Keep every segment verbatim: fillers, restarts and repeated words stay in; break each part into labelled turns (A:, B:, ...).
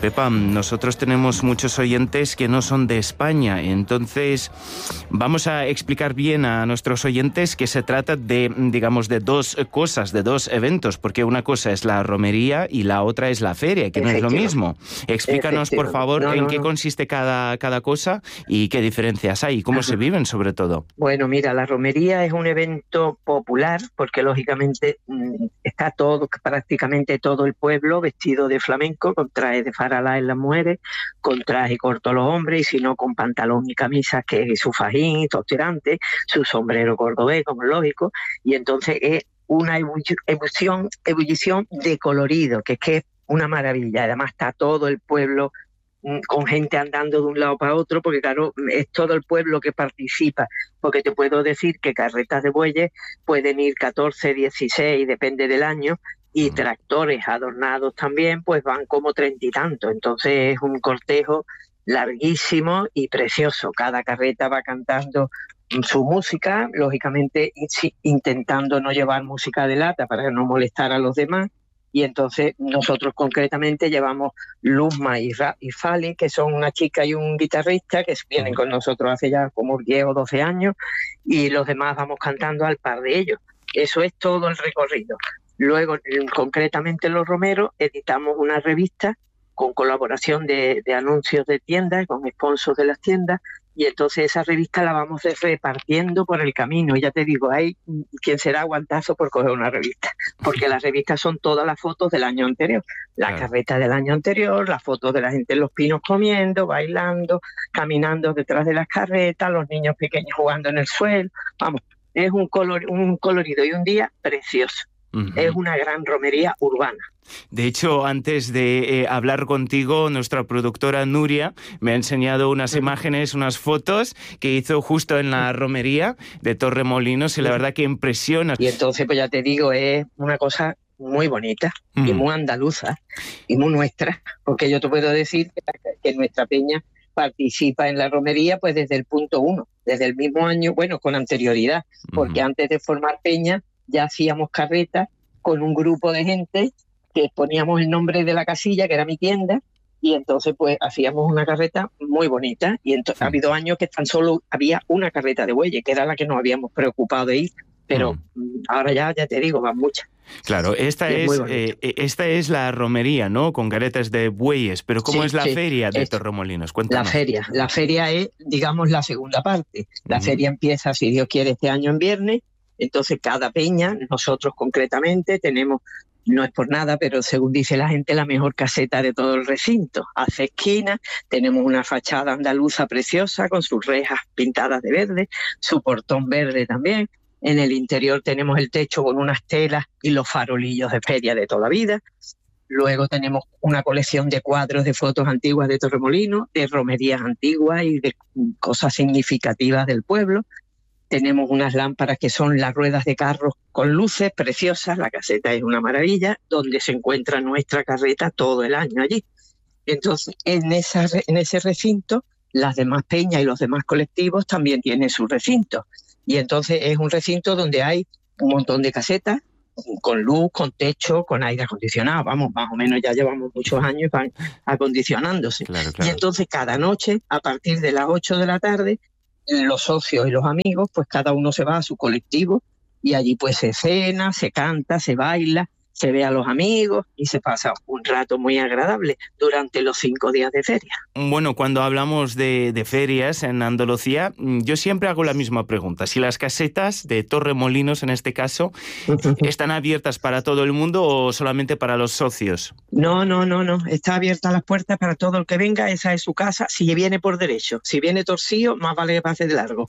A: Pepa, nosotros tenemos muchos oyentes que no son de España, entonces vamos a explicar bien a nuestros oyentes que se trata de, digamos, de dos cosas, de dos eventos, porque una cosa es la romería y la otra es la feria, que no es lo mismo. Explícanos, por favor, no, no, en qué no. consiste cada, cada cosa y qué diferencias hay y cómo Ajá. se viven, sobre todo.
B: Bueno, mira, la romería es un evento popular porque, lógicamente, está todo, prácticamente todo el pueblo vestido de flamenco, con traje de faralá en las mujeres, con traje corto los hombres, y si no, con pantalón y camisa, que es su fajín, sus tirantes, su sombrero cordobés, como es lógico, y entonces es una ebullición, ebullición de colorido, que es que es una maravilla. Además está todo el pueblo con gente andando de un lado para otro, porque claro, es todo el pueblo que participa, porque te puedo decir que carretas de bueyes pueden ir catorce, dieciséis, depende del año, y tractores adornados también, pues van como treinta y tantos. Entonces es un cortejo larguísimo y precioso. Cada carreta va cantando su música, lógicamente intentando no llevar música de lata para no molestar a los demás. Y entonces nosotros concretamente llevamos Luzma y, Ra- y Fali, que son una chica y un guitarrista, que vienen con nosotros hace ya como diez o doce años, y los demás vamos cantando al par de ellos. Eso es todo el recorrido. Luego, concretamente los romeros, editamos una revista con colaboración de, de anuncios de tiendas, con sponsors de las tiendas, y entonces esa revista la vamos repartiendo por el camino. Y ya te digo, hay quien será aguantazo por coger una revista, porque las revistas son todas las fotos del año anterior, la claro. carreta del año anterior, las fotos de la gente en los pinos comiendo, bailando, caminando detrás de las carretas, los niños pequeños jugando en el suelo. Vamos, es un, color, un colorido y un día precioso. Uh-huh. Es una gran romería urbana.
A: De hecho, antes de eh, hablar contigo, nuestra productora Nuria me ha enseñado unas uh-huh. imágenes, unas fotos que hizo justo en la romería de Torremolinos, y la verdad que impresiona.
B: Y entonces, pues ya te digo, es una cosa muy bonita uh-huh. y muy andaluza y muy nuestra, porque yo te puedo decir que, que nuestra peña participa en la romería pues desde el punto uno, desde el mismo año, bueno, con anterioridad, porque uh-huh. antes de formar peña ya hacíamos carretas con un grupo de gente que poníamos el nombre de la casilla, que era mi tienda, y entonces pues hacíamos una carreta muy bonita. Y entonces sí. ha habido años que tan solo había una carreta de bueyes, que era la que nos habíamos preocupado de ir, pero mm. ahora ya, ya te digo, van muchas.
A: Claro, esta es, es eh, esta es la romería, ¿no? Con caretas de bueyes, pero ¿cómo sí, es la sí, feria de es, Torremolinos? Cuéntanos.
B: La feria, la feria es, digamos, la segunda parte. La uh-huh. feria empieza, si Dios quiere, este año en viernes. Entonces cada peña, nosotros concretamente tenemos, no es por nada, pero según dice la gente, la mejor caseta de todo el recinto. Hace esquina, tenemos una fachada andaluza preciosa con sus rejas pintadas de verde, su portón verde también. En el interior tenemos el techo con unas telas y los farolillos de feria de toda la vida. Luego tenemos una colección de cuadros de fotos antiguas de Torremolinos, de romerías antiguas y de cosas significativas del pueblo. Tenemos unas lámparas que son las ruedas de carros con luces preciosas. La caseta es una maravilla, donde se encuentra nuestra carreta todo el año allí. Entonces, en, esa, en ese recinto, las demás peñas y los demás colectivos también tienen su recinto. Y entonces es un recinto donde hay un montón de casetas, con luz, con techo, con aire acondicionado. Vamos, más o menos ya llevamos muchos años acondicionándose. Claro, claro. Y entonces cada noche, a partir de las ocho de la tarde, los socios y los amigos, pues cada uno se va a su colectivo y allí pues se cena, se canta, se baila, se ve a los amigos y se pasa un rato muy agradable durante los cinco días de feria.
A: Bueno, cuando hablamos de, de ferias en Andalucía, yo siempre hago la misma pregunta. Si las casetas de Torremolinos, en este caso, ¿están abiertas para todo el mundo o solamente para los socios?
B: No, no, no, no. Está abierta las puertas para todo el que venga. Esa es su casa. Si viene por derecho, si viene torcido, más vale que pase de largo.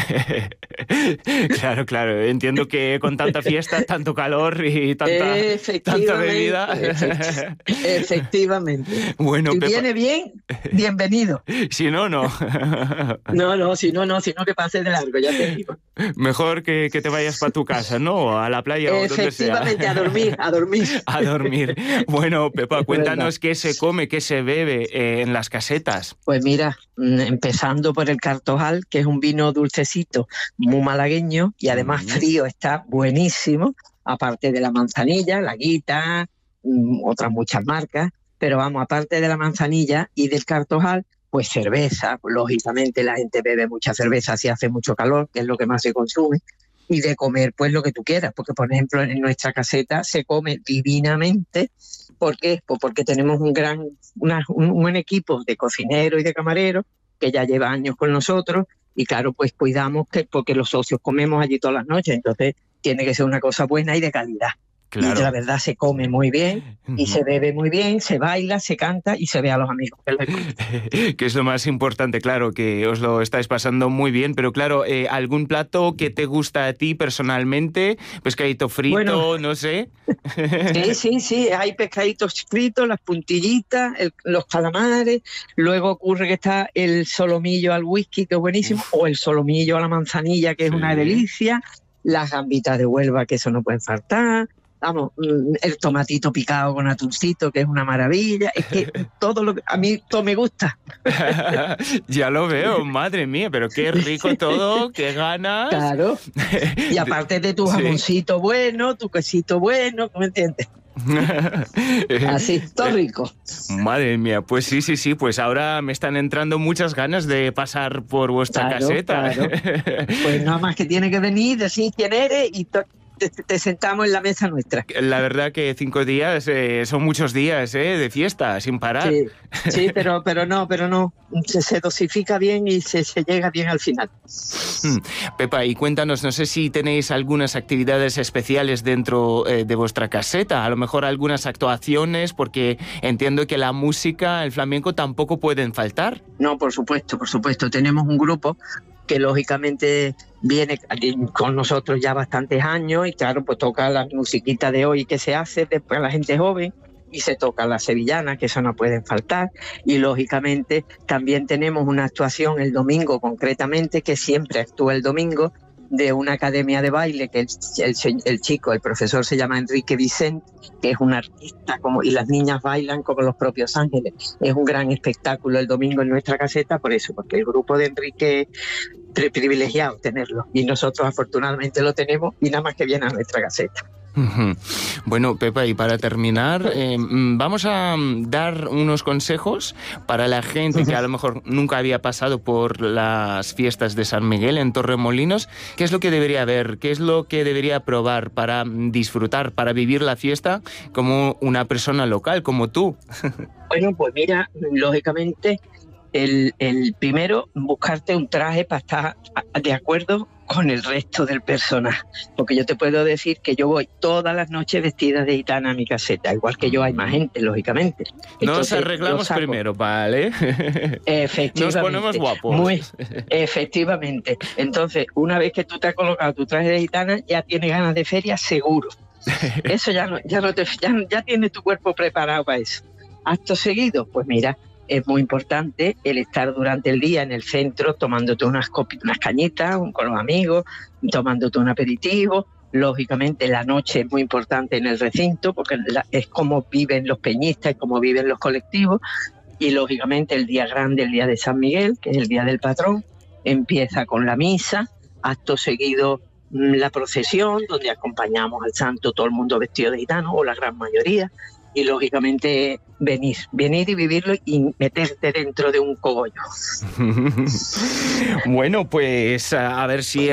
A: Claro, claro. Entiendo que con tanta fiesta, tanto calor y tanta... Eh... ¿Tanta bebida?
B: Efectivamente. efectivamente.
A: Bueno,
B: si
A: Pepa...
B: viene bien, bienvenido.
A: Si no, no.
B: No, no, si no, no, si no que pase de largo, ya te digo.
A: Mejor que, que te vayas para tu casa, ¿no? A la playa o donde sea.
B: Efectivamente, a dormir, a dormir.
A: A dormir. Bueno, Pepa, cuéntanos qué se come, qué se bebe eh, en las casetas.
B: Pues mira, empezando por el Cartojal, que es un vino dulcecito, muy malagueño y además mm. frío, está buenísimo. Aparte de la manzanilla, la Guita, otras muchas marcas, Pero vamos, aparte de la manzanilla y del cartojal, pues cerveza, pues, lógicamente la gente bebe mucha cerveza si hace mucho calor, que es lo que más se consume, y de comer pues lo que tú quieras, porque por ejemplo en nuestra caseta se come divinamente. ¿Por qué? Pues porque tenemos un gran una, un, un buen equipo de cocineros y de camareros que ya lleva años con nosotros, y claro, pues cuidamos que porque los socios comemos allí todas las noches, entonces tiene que ser una cosa buena y de calidad. Claro. Y la verdad se come muy bien y se bebe muy bien, se baila, se canta y se ve a los amigos.
A: Que es lo más importante, claro, que os lo estáis pasando muy bien, pero claro, eh, ¿algún plato que te gusta a ti personalmente? Pescadito frito, bueno, no sé.
B: Sí, sí, sí, hay pescaditos fritos, las puntillitas, el, los calamares, luego ocurre que está el solomillo al whisky, que es buenísimo, Uf. o el solomillo a la manzanilla, que sí. es una delicia, las gambitas de Huelva, que eso no puede faltar. Vamos, el tomatito picado con atuncito, que es una maravilla. Es que todo lo que a mí todo me gusta.
A: Ya lo veo, madre mía, pero qué rico todo, qué ganas.
B: Claro. Y aparte de tu jamoncito sí. bueno, tu quesito bueno, ¿me entiendes? Así, todo rico.
A: Madre mía, pues sí, sí, sí, pues ahora me están entrando muchas ganas de pasar por vuestra
B: claro,
A: caseta.
B: Claro. Pues nada más que tiene que venir, decir quién eres y to- Te, te sentamos en la mesa nuestra.
A: La verdad que cinco días eh, son muchos días eh, de fiesta, sin parar.
B: Sí, sí pero, pero no, pero no. Se, se dosifica bien y se, se llega bien al final.
A: Hmm. Pepa, y cuéntanos, no sé si tenéis algunas actividades especiales dentro eh, de vuestra caseta, a lo mejor algunas actuaciones, porque entiendo que la música, el flamenco, tampoco pueden faltar.
B: No, por supuesto, por supuesto. Tenemos un grupo que lógicamente viene con nosotros ya bastantes años y claro, pues toca la musiquita de hoy que se hace después a la gente joven y se toca la sevillana, que eso no pueden faltar, y lógicamente también tenemos una actuación el domingo concretamente, que siempre actúa el domingo, de una academia de baile que el, el, el chico, el profesor se llama Enrique Vicente, que es un artista como, y las niñas bailan como los propios ángeles. Es un gran espectáculo el domingo en nuestra caseta, por eso, porque el grupo de Enrique es privilegiado tenerlo y nosotros afortunadamente lo tenemos y nada más que viene a nuestra caseta.
A: Bueno, Pepa, y para terminar, eh, vamos a dar unos consejos para la gente que a lo mejor nunca había pasado por las fiestas de San Miguel en Torremolinos. ¿Qué es lo que debería ver? ¿Qué es lo que debería probar para disfrutar, para vivir la fiesta como una persona local, como tú?
B: Bueno, pues mira, lógicamente, el, el primero, buscarte un traje para estar de acuerdo con el resto del personal, porque yo te puedo decir que yo voy todas las noches vestida de gitana a mi caseta, igual que yo hay más gente, lógicamente.
A: Entonces, nos arreglamos primero, ¿vale?
B: Efectivamente.
A: Nos ponemos guapos.
B: Muy, efectivamente. Entonces, una vez que tú te has colocado tu traje de gitana, ya tienes ganas de feria seguro. Eso ya no, ya no te, ya, ya tienes tu cuerpo preparado para eso. Acto seguido, pues mira, es muy importante el estar durante el día en el centro tomándote unas, copi- unas cañitas con los amigos, tomándote un aperitivo. Lógicamente la noche es muy importante en el recinto porque la, es como viven los peñistas, es como viven los colectivos. Y lógicamente el día grande, el día de San Miguel, que es el día del patrón, empieza con la misa, acto seguido la procesión, donde acompañamos al santo todo el mundo vestido de gitano, o la gran mayoría. Y lógicamente venir, venir y vivirlo y meterte dentro de un cogollo.
A: Bueno, pues a ver si